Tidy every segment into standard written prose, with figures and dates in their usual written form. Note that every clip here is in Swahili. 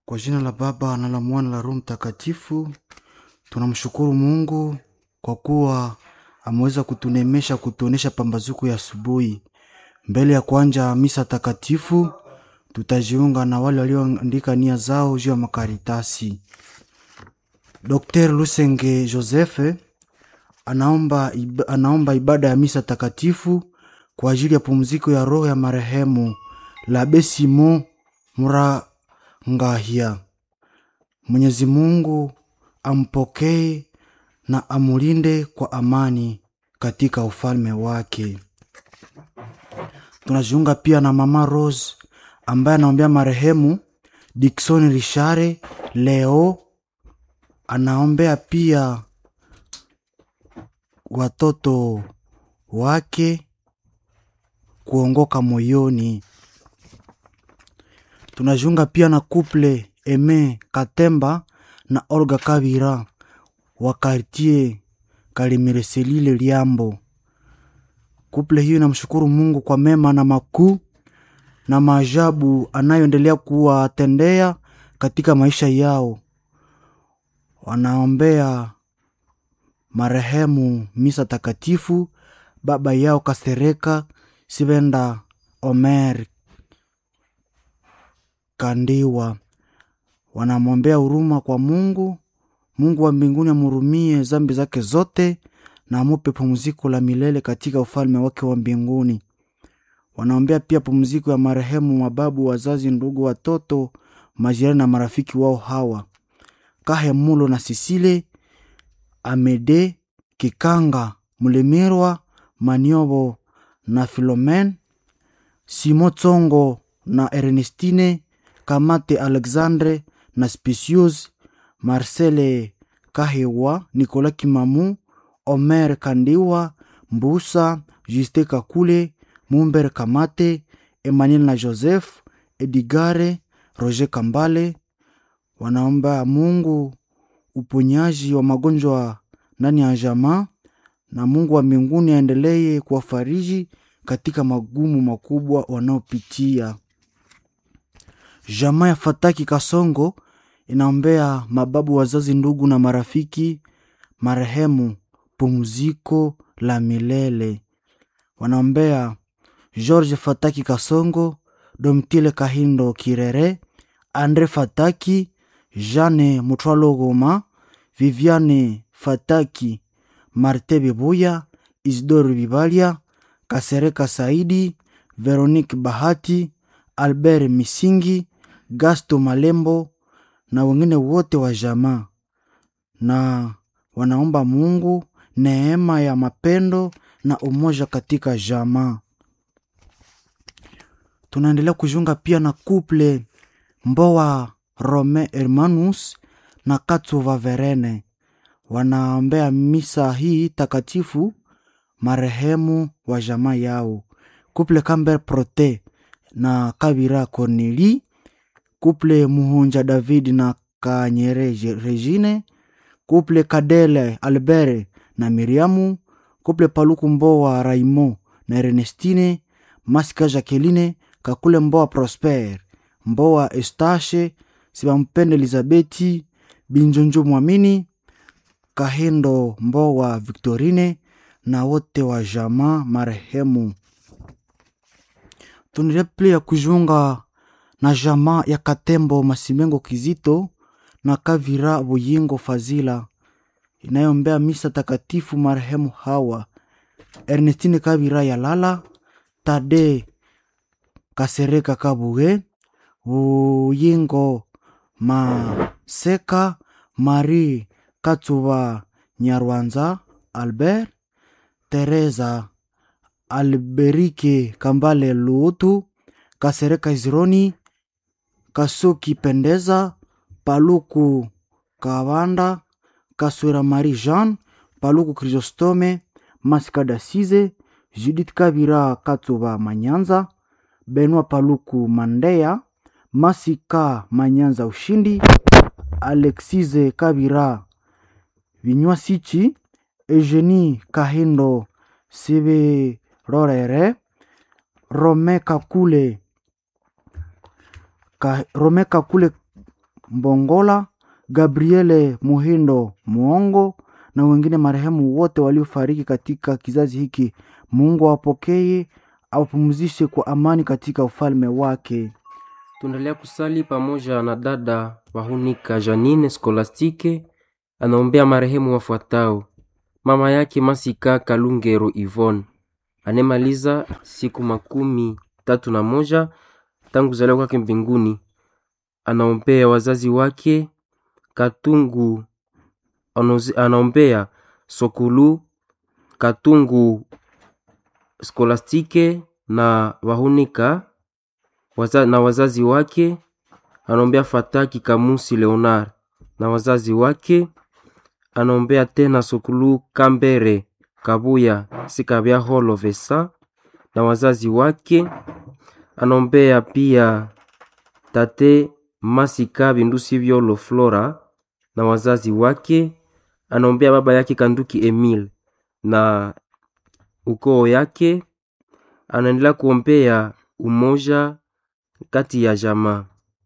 Kwa jina la Baba na la Mwana na la Roho Mtakatifu, tunamshukuru Mungu kwa kuwa ameweza kutunemesha, kutuonesha pambazuko ya asubuhi. Mbele ya kuanza misa takatifu, tutajiunga na wale walioandika nia zao juu ya makaritasi. Dr. Lusenge Joseph anaomba ibada ya misa takatifu kwa ajili ya pumziko ya roho ya marehemu L'Abbé Simon Murangahia. Mwenyezi Mungu ampokee na amulinde kwa amani katika ufalme wake. Tunajiunga pia na Mama Rose ambaye anaombea marehemu Dickson Richard Leo. Anaombea pia watoto wake kuongoka moyoni. Tunajiunga pia na couple Aime Katemba na Olga Kabira wa quartier Kalimireselile Liambo. Couple hiyo inamshukuru Mungu kwa mema na makuu na maajabu anayoendelea kuwatendea katika maisha yao. Wanaombea marehemu misa takatifu baba yao Kasereka Sibenda Omer Kandiwa. Wanamwombea huruma kwa Mungu. Mungu wa mbinguni amhurumie zambi zake zote na amupe pumziko la milele katika ufalme wake wa mbinguni. Wanaombea pia pumziko ya marehemu mababu, wazazi, ndugu, watoto, majirani na marafiki wao hawa: Kahemulo na Sisile, Amede, Kikanga, Mulemirwa, Maniobo na Filomen, Simo Tsongo na Ernestine, Kamate Alexandre na Specius, Marcele Kahewa, Nicolas Kimamu, Omer Kandiwa, Mbusa, Juste Kakule, Mumber Kamate, Emmanuel na Joseph, Edigare, Roger Kambale. Wanaomba Mungu uponyaji wa magonjwa ndani ya jamaa, na Mungu wa mbinguni aendelee kuwafariji katika magumu makubwa wanaopitia. Jamaa ya Fataki Kasongo inaombea mababu, wazazi, ndugu na marafiki marehemu pumziko la milele. Wanaombea George Fataki Kasongo, Domtile Kahindo Kirere, Andre Fataki, Jeanne Mutwalo Goma, Viviane Fataki, Marte Bibuya, Isidore Bibalia, Kasereka Saidi, Veronique Bahati, Albert Misingi, Gasto Malembo na wengine wote wa jamaa. Na wanaomba Mungu neema ya mapendo na umoja katika jamaa. Tunaendelea kujiunga pia na couple Mbowa Rome Hermanus na Katsuva Verene. Wanaombea misa hii takatifu marehemu wa jamaa yao: couple Camber Prote na Kabira Corneli, couple Muhunja David na Kanyere Regine, couple Kadele Albert na Miriamu, couple Paluku Mbowa Raimo na Ernestine, Masika Jacqueline, Kakule Mbowa Prosper, Mbowa Estache, Sibampende Elizabeti, Binjonjo Mwamini, Kahendo Mbowa Victorine na wote wa jamaa marehemu. Tunaendelea kujiunga na jamaa ya Katembo Masimengo Kizito na Kavira Buyingo Fazila inayombea misa takatifu marehemu hawa: Ernestine Kavira Yalala, Tade Kasereka Kabuge, Buyingo Maseka, Marie Katsuba Nyarwanza, Albert, Teresa Alberike Kambale Luutu, Kasereka Izironi, Kasuki Pendeza, Paluku Kawanda, Kaswera Marie Jean, Paluku Chrysostome, Masika Dasize, Judith Kabira Katsuba Manyanza, Benwa Paluku Mandea, Masika Manyanza Ushindi, Alexize Kabira Vinywa Sichi, Eugenie Kahindo Sibe Rorere, Rome Kakule Mbongola, Gabriele Muhindo Muongo na wengine marehemu wote waliofariki katika kizazi hiki. Mungu awapokee, awapumzishe kwa amani katika ufalme wake. Tunaendelea kusali pamoja na dada Wahunika Janine Skolastike, anaombea marehemu wafuatao: mama yake Masika Kalungero Yvonne anemaliza siku 31 tangu kuzaliwa kwake mbinguni. Anaombea wazazi wake Katungu, anaombea Sokulu Katungu Skolastike na Wahunika na wazazi wake. Anaombea Fataki Kamusi Leonard na wazazi wake. Anaombea tena Sokulu Kambere Kabuya Sikabya Holo Vesa na wazazi wake. Anaombea pia tate Masika Bindusi Vyolo Flora na wazazi wake. Anaombea baba yake Kanduki Emil na ukoo yake. Anaendelea kuombea umoja kati ya jamaa.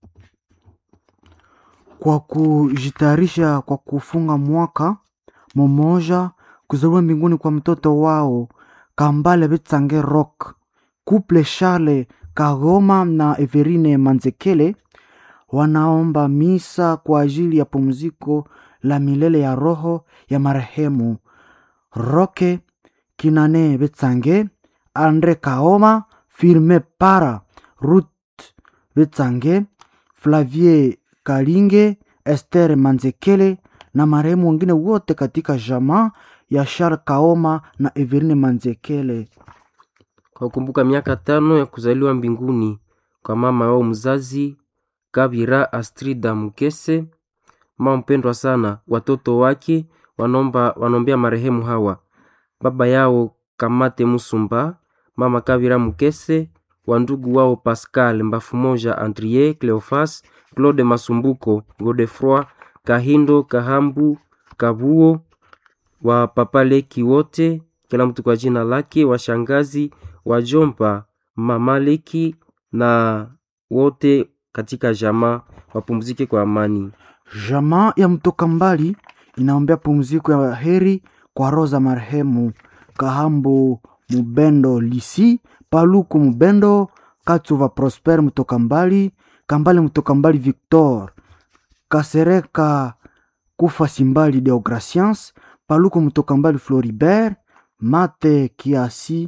Kwa kujitayarisha kwa kufunga mwaka mmoja kuzaliwa mbinguni kwa mtoto wao Kambale Betsange Rock, Couple Charles Kagoma na Everine Manzekele, wanaomba misa kwa ajili ya pumziko la milele ya roho ya marehemu Roke Kinane Betsange, Andre Kaoma, Firme Para, Ruth Betsange, Flavie Kalinge, Esther Manzekele na marehemu wengine wote katika jamaa ya Charles Kaoma na Everine Manzekele. Kwa kukumbuka miaka 5 ya kuzaliwa mbinguni kwa mama wao mzazi Kabira Astrida Mukese, mama mpendwa sana, watoto wake wanombea marehemu hawa: baba yao Kamate Musumba, mama Kabira Mukese, wandugu wao Pascal Mbafumoja, Andrie Cleofas, Claude Masumbuko, Godefroy Kahindo, Kahambu Kabuo, wa papa Leki wote, kila mtu kwa jina lake, washangazi, wajomba, mama Leki na wote katika jamaa wapumzike kwa amani. Jamaa ya Mtoka Mbali inaombea pumziko ya heri kwa roho za marehemu Kahambu Mubendo Lisi, Paluku Mubendo, Katsuva Prosper Mtoka Mbali, Kambale Mtoka Mbali Victor, Kasereka Kufa Simbali Deograciens, Paluku Mtoka Mbali Floribert, Mate Kiasi,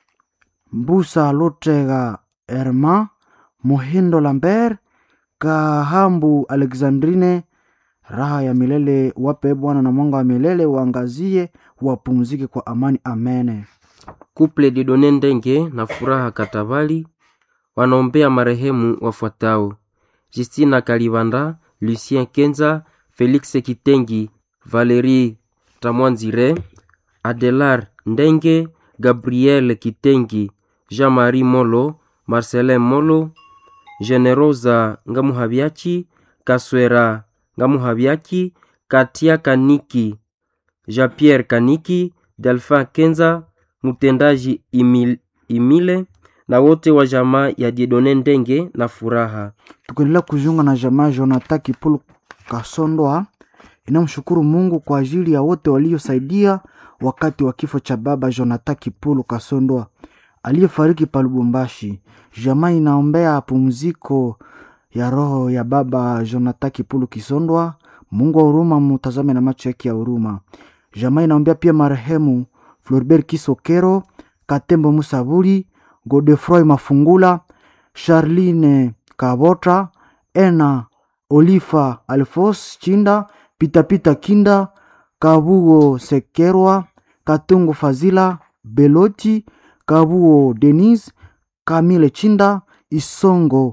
Mbusa Lotega Herma, Mohindo Lambert, Kahambu Alexandrine. Raha ya milele wape Bwana na mwanga wa milele waangazie, wapumzike kwa amani. Amene. Couple Didone Ndenge na Furaha Katabali wanaombea marehemu wafuatao: Justina Kalibanda, Lucien Kenza, Felix Kitengi, Valerie Tamwanzire, Adelar Ndenge, Gabriel Kitengi, Jean-Marie Molo, Marcelin Molo, Generosa Ngamuhabiachi, Kaswera Ngamuhabiaki, Katia Kaniki, Jean-Pierre Kaniki, Delphin Kenza, Mutendaji Imile na wote wa jamaa ya Didone Ndenge na Furaha. Tukiendelea kujiunga na jamaa Jonathan Kipulu Kasondwa, inamshukuru Mungu kwa ajili ya wote waliosaidia wakati wa kifo cha baba Jonathan Kipulu Kasondwa aliyefariki pa Lubumbashi. Jamaa inaombea pumziko ya roho ya baba Jonathan Kipulu Kisondwa. Mungu wa huruma mutazame na macho yake ya huruma. Jamaa inaombea pia marehemu Floribert Kisokero, Katembo Musaburi, Godefroy Mafungula, Charline Kabota, Ena Olifa Alfos Chinda, Pitapita Kinda, Kabugo Sekerwa, Katungu Fazila, Beloti, Kabuo Denise, Kamile Chinda, Isongo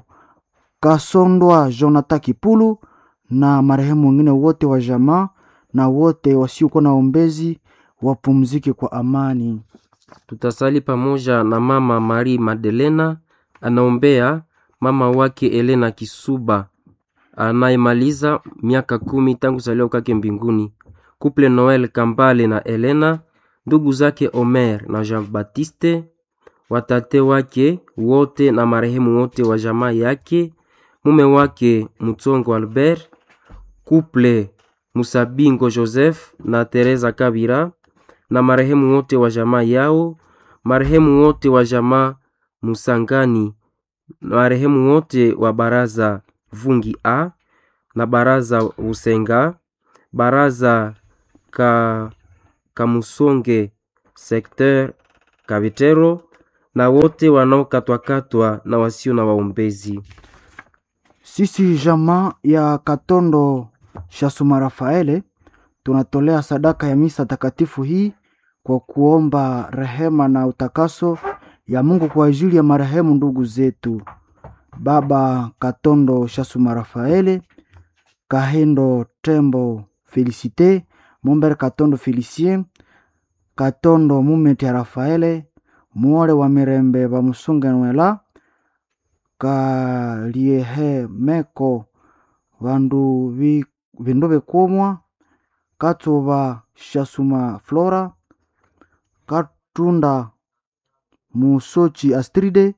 Kasondwa Jonathan Kipulu na marehemu wengine wote wa jamaa na wote wasiokuwa na ombezi wapumzike kwa amani. Tutasali pamoja na mama Marie Madelena, anaombea mama wake Elena Kisuba anayemaliza miaka 10 tangu kuzaliwa kwake mbinguni. Couple Noel Kambale na Elena, ndugu zake Omer na Jean Baptiste, watate wake wote na marehemu wote wa jamaa yake, mume wake Mutsongo Albert, couple Musabingo Joseph na Teresa Kabira, na marehemu wote wa jamaa yao, marehemu wote wa jamaa Musangani, marehemu wote wa baraza Vungi A na baraza Usenga, baraza Kamusonge secteur Kabitero, na wote wanaokatwakatwa na wasio na waombezi. Sisi jamaa ya Katondo Shasuma Rafaele tunatolea sadaka ya misa takatifu hii kwa kuomba rehema na utakaso ya Mungu kwa ajili ya marehemu ndugu zetu Baba Katondo Shasuma Rafaele, Kahendo Tembo Felicite, Mumbere Katondo Felicien, Katondo Mumeti Rafaele, Muore wa Mirembe wa Musungenwela, Kaliehe Meko Vandu Vindobe Komwa, Katoba Shasuma Flora, Katunda Musochi Astride,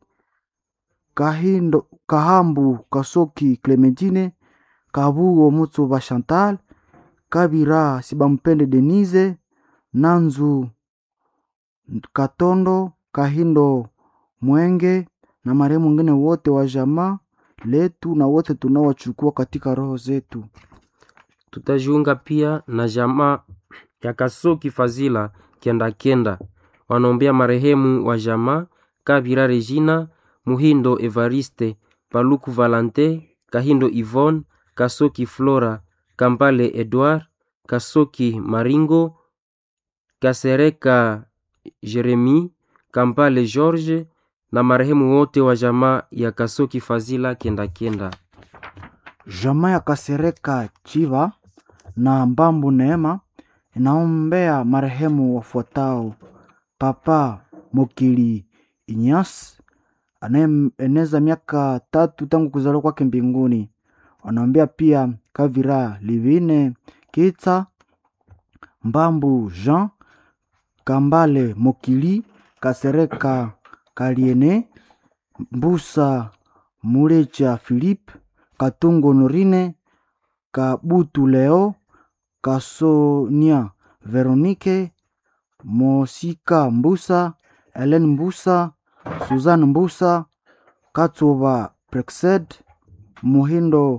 Kahambu Kasoki Clementine, Kabugo Mutsuba Chantal, Kabira Sibampende Denise, Nanzu Katondo, Kahindo Mwenge na marehemu wengine wote wa jamaa letu na wote tunaowachukua katika roho zetu. Tutajiunga pia na jamaa ya Kasoki Fazila Kenda, wanaombea marehemu wa jamaa Kabira Regina, Muhindo Evariste, Paluku Valante, Kahindo Yvonne, Kasoki Flora, Kampale Edouard, Kasoki Maringo, Kasereka Jeremy, Kampale George na marehemu wote wa jamaa ya Kasoki Fazila Kenda. Jamaa ya Kasereka Chiva na Mbambu Neema inaombea marehemu wafuatao: Papa Mokili Inyas anayeneza miaka 3 tangu kuzaliwa kwake mbinguni. Wanaombea pia Kavira Livine Kitsa, Mbambu Jean, Kambale Mokili, Kasereka Kaliene, Mbusa Murecha Philippe, Katungo Norine, Kabutu Leo, Kasonia Veronique, Mosika Mbusa, Helen Mbusa, Suzanne Mbusa, Katsoba Prexed, Muhindo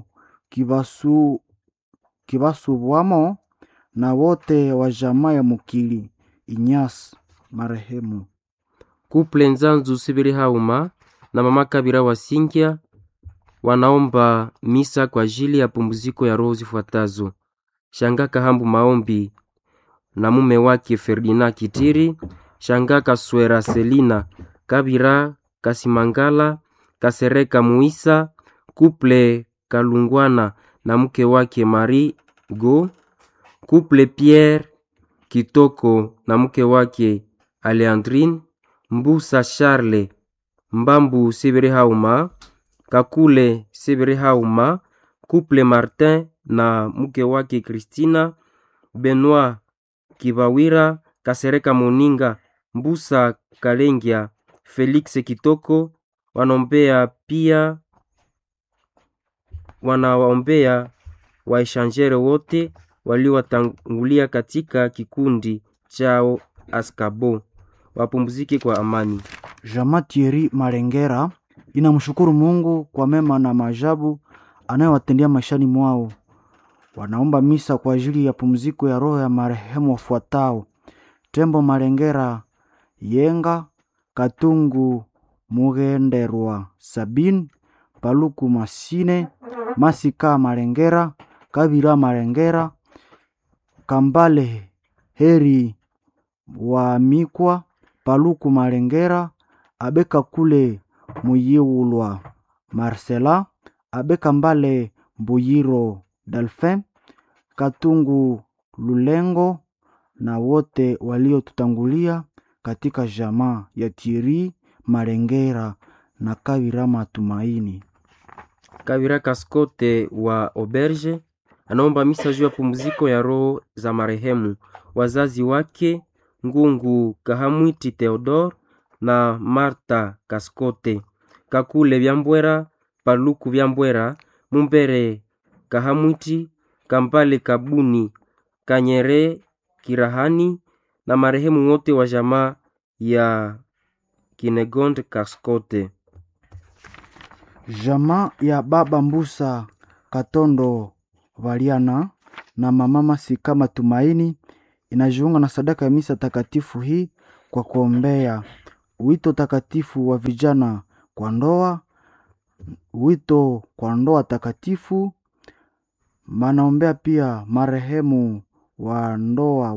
Kibasu Bwamo na wote wa jamaa ya Mukili Inyas marehemu. Couple Nzanzu Sibiri Hauma na mama Kabira Wasingia wanaomba misa kwa ajili ya pumziko ya roho zifuatazo: Shanga Kahambu Maombi na mume wake Ferdinand Kitiri, Shanga Kaswera Selina Kabira Kasimangala, Kasereka Muisa, Couple Kalungwana na mke wake Marie Go, Couple Pierre Kitoko na mke wake Aleandrine, Mbusa Charles, Mbambu Sibiri Hauma, Kakule Sibiri Hauma, Couple Martin na mke wake Christina, Benoit Kibawira, Kasereka Moninga, Mbusa Kalengia, Felix Kitoko. Wanawaombea waishangere wote waliowatangulia katika kikundi chao Askabo, wapumzike kwa amani. Jamaa Thierry Marengera inamshukuru Mungu kwa mema na maajabu anayowatendea maishani mwao. Wanaomba misa kwa ajili ya pumziko ya roho ya marehemu wafuatao: Tembo Marengera Yenga, Katungu Mugenderwa Sabine, Paluku Masine, Masika Marengera, Kabira Marengera, Kambale Heri wa Mikwa, Paluku Marengera, Abeka Kule Muyiulwa Marcela, Abeka Mbale Mbuyiro Delphin, Katungu Lulengo na wote waliotutangulia katika jamaa ya Thierry Marengera na Kabira Matumaini. Kabira Kaskote wa Auberge anaomba misa juu ya pumziko ya roho za marehemu wazazi wake Ngungu Kahamwiti Theodore na Marta Kaskote, Kakule Byambwera, Paluku Vyambwera, Mumbere Kahamwiti, Kampale Kabuni, Kanyere Kirahani na marehemu wote wa jamaa ya Kinegonde Kaskote. Jamaa ya baba Mbusa Katondo Valiana na mama Masika Matumaini inajiunga na sadaka ya misa takatifu hii kwa kuombea wito takatifu wa vijana kwa ndoa, wito kwa ndoa takatifu. Manaombea pia marehemu wanandoa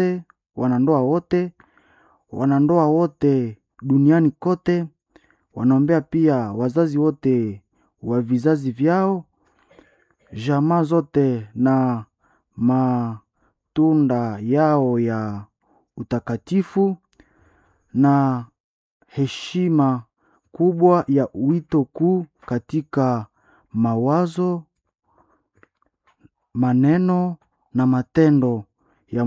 wote duniani kote. Wanaombea pia wazazi wote wa vizazi vyao, jamaa zote na matunda yao ya utakatifu, na heshima kubwa ya wito kuu katika mawazo, maneno na matendo ya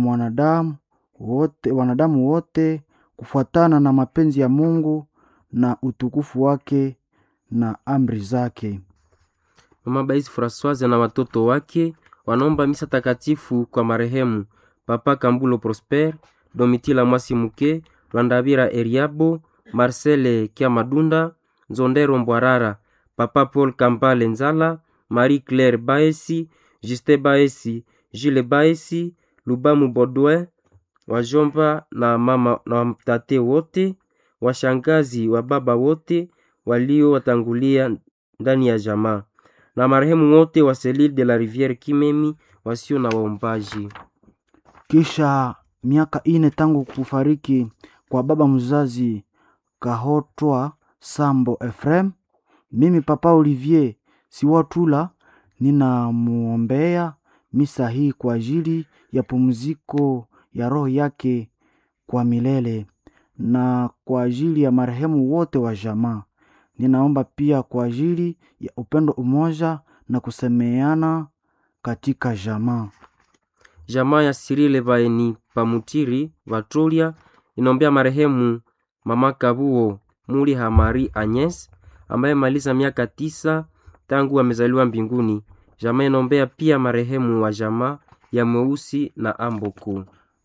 wanadamu wote kufuatana na mapenzi ya Mungu na utukufu wake na amri zake. Mama Baisi Françoise na watoto wake wanaomba misa takatifu kwa marehemu Papa Kambulo Prosper, Domitila Mwasimuke, Rwandabira Eriabo, Marcele Kiamadunda, Nzondero Mbwarara, Papa Paul Kampale Nzala, Marie Claire Baesi, Justin Baesi, Gilles Baesi, Lubamu Baudouin, wajomba na mama na mtate wote, washangazi wa baba wote walio watangulia ndani ya jamaa, na marehemu wote wa Selile de la Riviere Kimemi wasio na waombaji. Kisha miaka 4 tangu kufariki kwa baba mzazi Kahotwa Sambo Efrem, mimi Papa Olivier Siwatula ninamuombea misa hii kwa ajili ya pumziko ya roho yake kwa milele na kwa ajili ya marehemu wote wa jamaa. Ninaomba pia kwa ajili ya upendo, umoja na kusemeana katika jamaa. Jamaa ya Sirile Baeni Pamutiri Vatolia inaombea marehemu mama Kabuo Muri Hamari Agnes ambaye maliza miaka 9 tangu amezaliwa mbinguni. Jamaa inaombea pia marehemu wa jamaa ya Mweusi na Amboko.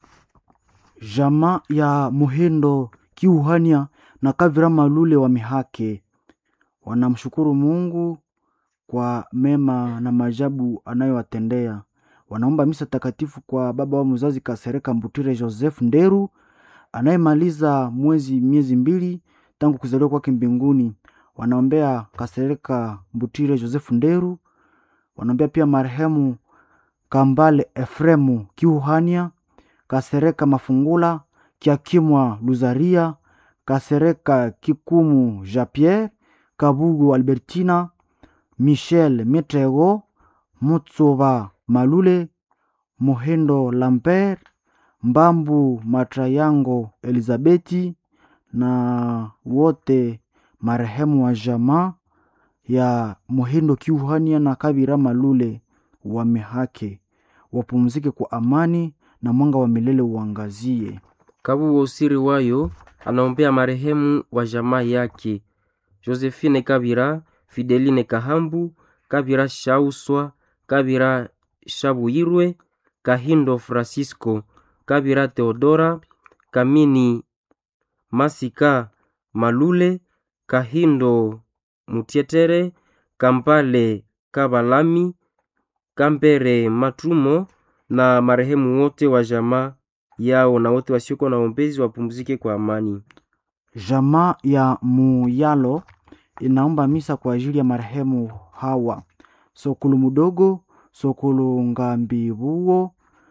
Jamaa ya Muhindo Kiuhania na Kavira Malule wa Mihake wanamshukuru Mungu kwa mema na majabu anayowatendea. Wanaomba misa takatifu kwa baba wa mzazi Kasereka Mbutire Joseph Nderu anayemaliza miezi 2 tangu kuzaliwa kwake mbinguni. Wanaombea Kasereka Mbutire Joseph Nderu. Wanaombea pia marehemu Kambale Efremu Kiuhania, Kasereka Mafungula Kiakimwa Luzaria, Kasereka Kikumu Jean-Pierre, Kabugu Albertina, Michel Metrego, Mutsoba Malule, Mohendo Lambert, Mbambu Matrayango Elizabeti na wote marehemu wa jamaa ya Mohendo Kiuhania na Kabira Malule wa Mihake wapumzike kwa amani na mwanga wa milele uangazie. Kabu Osiri Wayo anaombea marehemu wa jamaa yake Josephine Kabira, Fideline Kahambu, Kabira Shauswa, Kabira Shabuyirwe, Kahindo Francisco, Kabira Theodora, Kamini Masika Malule, Kahindo Mutietere, Kampale Kabalami, Kampere Matumo na marehemu wote wa jamaa yao na wote wasioko na ombezi wapumzike kwa amani. Jamaa ya Muyalo inaomba misa kwa ajili ya marehemu hawa: Sokulu Mudogo, Sokulu Ngambibuo,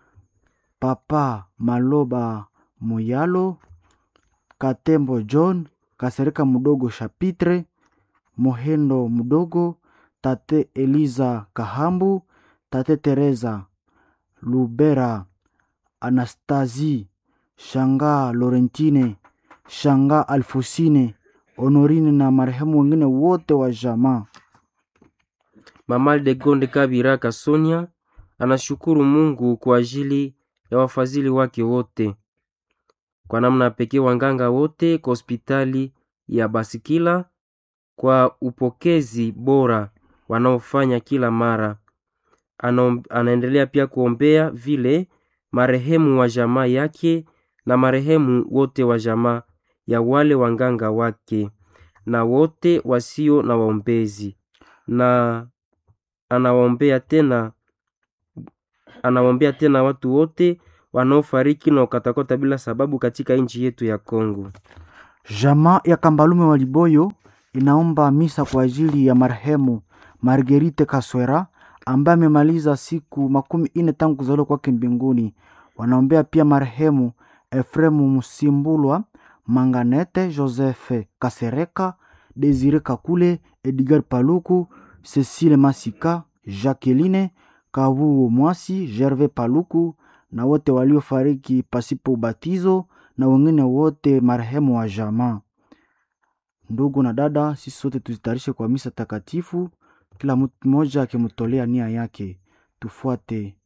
Papa Maloba Muyalo, Katembo John, Kasereka Mudogo Chapitre, Mohendo Mudogo, Tate Eliza Kahambu, Tate Teresa Lubera, Anastasie, Shanga Laurentine, Shanga Alfosine, Honorine na marehemu wengine wote wa jamaa. Mama de Gonde Kabira Kasonia anashukuru Mungu kwa ajili ya wafadhili wake wote. Kwa namna pekee wanganga wote kwa hospitali ya Basikila kwa upokezi bora wanaofanya kila mara. Anaendelea pia kuombea vile marehemu wa jamaa yake na marehemu wote wa jamaa ya wale wanganga wake na wote wasio na waombezi, na anawaombea tena watu wote wanaofariki na ukatakota bila sababu katika nchi yetu ya Kongo. Jamaa ya Kambalume wa Liboyo inaomba misa kwa ajili ya marehemu Marguerite Kaswera ambaye amemaliza siku 40 tangu kuzaliwa kwake mbinguni. Wanaombea pia marehemu Efremu Musimbulwa, Manganete Joseph Kasereka, Desire Kakule, Edgar Paluku, Cecile Masika, Jacqueline Kavuo Mwasi, Gervais Paluku na wote waliofariki pasipo ubatizo na wengine wote marehemu wa jamaa. Ndugu na dada, sisi sote tuzitarishe kwa misa takatifu, kila mtu mmoja akimtolea nia yake. Tufuate